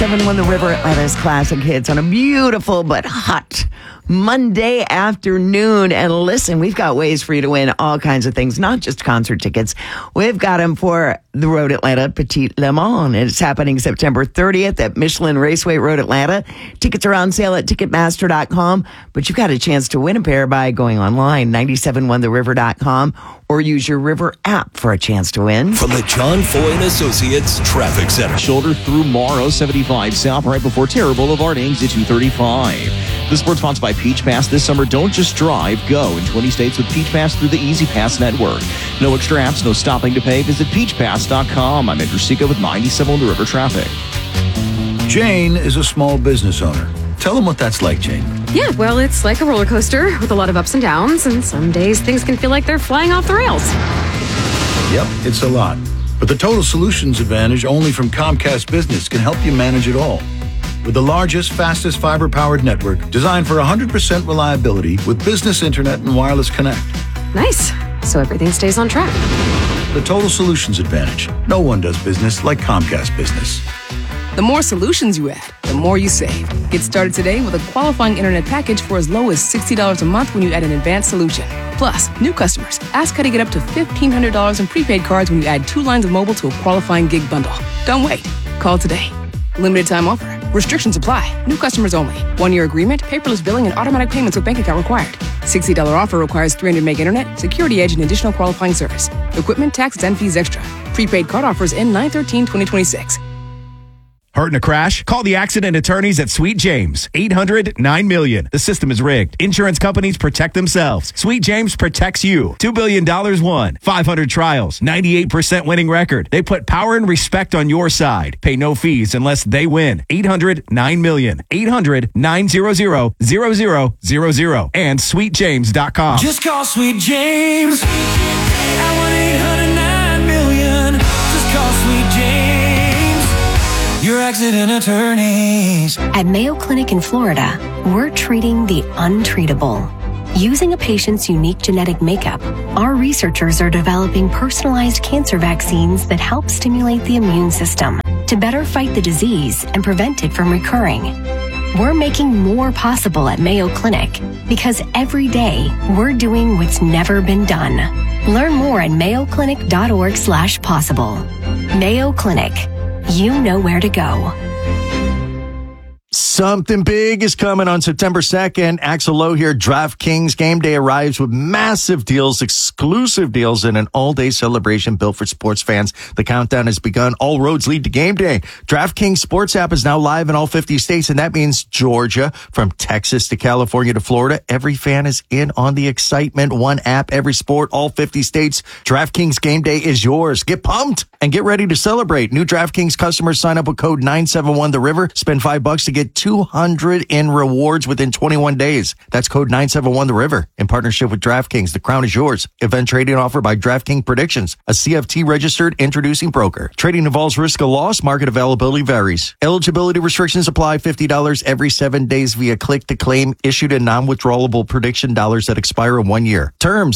7-1 The River Atlanta's classic hits on a beautiful but hot Monday afternoon. And listen, we've got ways for you to win all kinds of things, not just concert tickets. We've got them for the Road Atlanta Petite Le Mans. It's happening September 30th at Michelin Raceway Road Atlanta. Tickets are on sale at Ticketmaster.com, but you've got a chance to win a pair by going online, 971theriver.com, or use your River app for a chance to win. From the John Foy and Associates Traffic Center. Shoulder through Morrow, 75 South, right before Terra Boulevard, exit 235. This sports sponsored by Peach Pass. This summer, don't just drive, go in 20 states with Peach Pass through the Easy Pass network. No extra apps, no stopping to pay. Visit peachpass.com. I'm Andrew Seco with 97 on the River Traffic. Jane is a small business owner. Tell them what that's like, Jane. Yeah, well, it's like a roller coaster with a lot of ups and downs, and some days things can feel like they're flying off the rails. Yep, it's a lot. But the Total Solutions Advantage only from Comcast Business can help you manage it all. With the largest, fastest fiber-powered network designed for 100% reliability with business internet and wireless connect. Nice. So everything stays on track. The Total Solutions Advantage. No one does business like Comcast Business. The more solutions you add, the more you save. Get started today with a qualifying internet package for as low as $60 a month when you add an advanced solution. Plus, new customers, ask how to get up to $1,500 in prepaid cards when you add 2 lines of mobile to a qualifying gig bundle. Don't wait. Call today. Limited time offer. Restrictions apply. New customers only. 1-year agreement, paperless billing, and automatic payments with bank account required. $60 offer requires 300 meg internet, security edge, and additional qualifying service. Equipment, taxes, and fees extra. Prepaid card offers end 9/13/2026. Hurt in a crash? Call the accident attorneys at Sweet James. 800-9-MILLION. The system is rigged. Insurance companies protect themselves. Sweet James protects you. $2 billion won. 500 trials. 98% winning record. They put power and respect on your side. Pay no fees unless they win. 800-9-MILLION. 800-900-0000. And SweetJames.com. Just call Sweet James. I want 800-9-MILLION. Just call Sweet James. Your accident attorneys. At Mayo Clinic in Florida, we're treating the untreatable. Using a patient's unique genetic makeup, our researchers are developing personalized cancer vaccines that help stimulate the immune system to better fight the disease and prevent it from recurring. We're making more possible at Mayo Clinic because every day we're doing what's never been done. Learn more at mayoclinic.org/possible. Mayo Clinic. You know where to go. Something big is coming on September 2nd. Axel Lowe here. DraftKings Game Day arrives with massive deals, exclusive deals, and an all-day celebration built for sports fans. The countdown has begun. All roads lead to Game Day. DraftKings Sports app is now live in all 50 states, and that means Georgia, from Texas to California to Florida. Every fan is in on the excitement. One app, every sport, all 50 states. DraftKings Game Day is yours. Get pumped and get ready to celebrate. New DraftKings customers sign up with code 971TheRiver. Spend $5 to get $200 in rewards within 21 days. That's code 971TheRiver. In partnership with DraftKings, the crown is yours. Event trading offer by DraftKings Predictions, a CFT registered introducing broker. Trading involves risk of loss. Market availability varies. Eligibility restrictions apply. $50 every 7 days via click to claim. Issued in non-withdrawable prediction dollars that expire in 1 year. Terms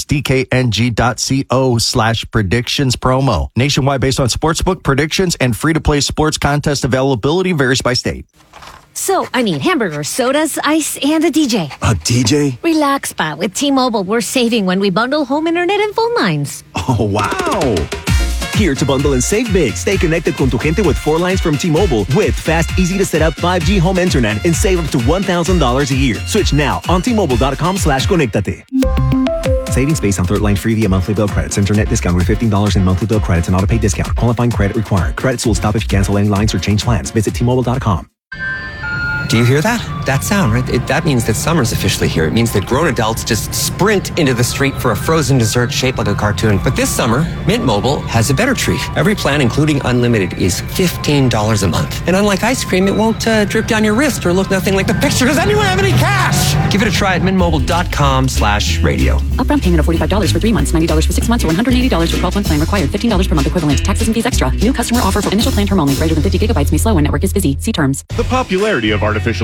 dkng.co/predictions promo. Nationwide based on sportsbook predictions and free-to-play sports contest availability varies by state. So, hamburgers, sodas, ice, and a DJ. A DJ? Relax, Pa. With T-Mobile, we're saving when we bundle home internet and phone lines. Oh, wow. Here to bundle and save big. Stay connected con tu gente with 4 lines from T-Mobile with fast, easy-to-set-up 5G home internet and save up to $1,000 a year. Switch now on T-Mobile.com/conectate. Savings based on 3rd line free via monthly bill credits. Internet discount with $15 in monthly bill credits and auto-pay discount. Qualifying credit required. Credits will stop if you cancel any lines or change plans. Visit T-Mobile.com. Do you hear that? That sound, right? That means that summer's officially here. It means that grown adults just sprint into the street for a frozen dessert shaped like a cartoon. But this summer, Mint Mobile has a better treat. Every plan, including unlimited, is $15 a month. And unlike ice cream, it won't drip down your wrist or look nothing like the picture. Does anyone have any cash? Give it a try at mintmobile.com/radio. Upfront payment of $45 for 3 months, $90 for 6 months, or $180 for 12-month plan required. $15 per month equivalent. Taxes and fees extra. New customer offer for initial plan term only. Greater than 50 gigabytes may slow when network is busy. See terms. The popularity of artificial intelligence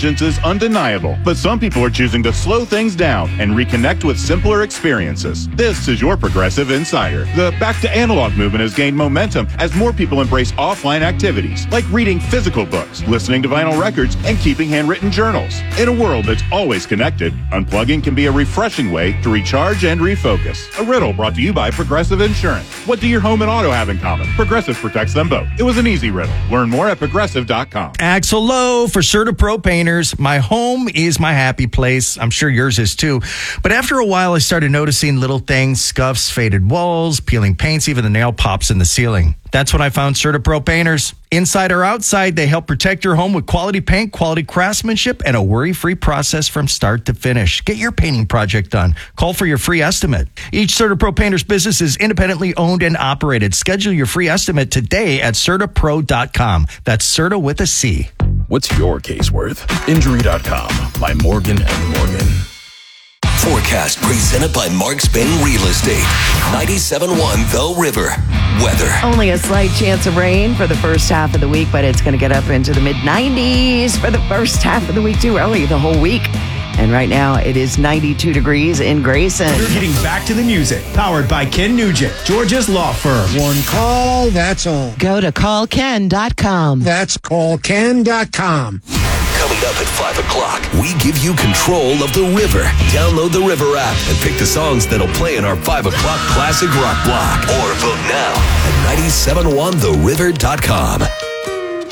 convergence is undeniable, but some people are choosing to slow things down and reconnect with simpler experiences. This is your Progressive Insider. The back to analog movement has gained momentum as more people embrace offline activities like reading physical books, listening to vinyl records, and keeping handwritten journals. In a world that's always connected, unplugging can be a refreshing way to recharge and refocus. A riddle brought to you by Progressive Insurance. What do your home and auto have in common? Progressive protects them both. It was an easy riddle. Learn more at Progressive.com. Axel Lowe for CertaPro Painters. My home is my happy place. I'm sure yours is too. But after a while, I started noticing little things, scuffs, faded walls, peeling paints, even the nail pops in the ceiling. That's when I found CertaPro Painters. Inside or outside, they help protect your home with quality paint, quality craftsmanship, and a worry-free process from start to finish. Get your painting project done. Call for your free estimate. Each CertaPro Painters business is independently owned and operated. Schedule your free estimate today at CertaPro.com. That's Certa with a C. What's your case worth? Injury.com by Morgan & Morgan. Forecast presented by Mark Spain Real Estate. 97.1 The River. Weather. Only a slight chance of rain for the first half of the week, but it's going to get up into the mid-90s for the first half of the week, too early the whole week. And right now, it is 92 degrees in Grayson. We're getting back to the music. Powered by Ken Nugent, Georgia's law firm. One call, that's all. Go to callken.com. That's callken.com. Coming up at 5 o'clock, we give you control of the river. Download the River app and pick the songs that'll play in our 5 o'clock classic rock block. Or vote now at 971theriver.com.